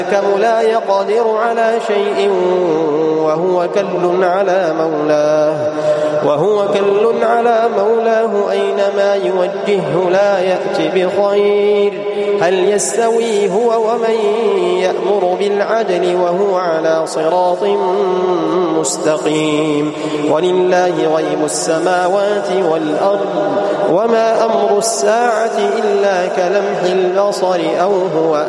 لا يقدر على شيء وهو كل على مولاه أينما يوجهه لا يأت بخير. هل يستوي هو ومن يأمر بالعدل وهو على صراط مستقيم؟ ولله غيب السماوات والأرض وما أمر الساعة إلا كلمح البصر أو هو